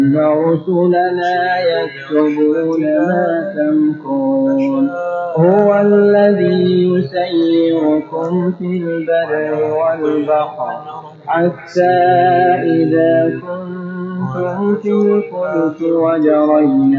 إن رسلنا يكتبون ما تمكرون هو الذي يسيركم في البر والبحر حتى إذا كنتم في الفلك وجرين